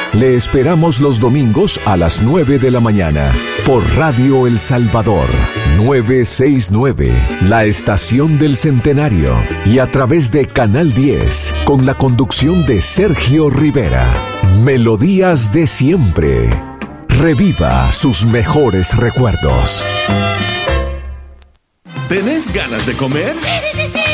Le esperamos los domingos a las 9 de la mañana por Radio El Salvador 969, la estación del Centenario, y a través de Canal 10 con la conducción de Sergio Rivera. Melodías de siempre. Reviva sus mejores recuerdos. ¿Tenés ganas de comer? Sí, sí, sí, sí.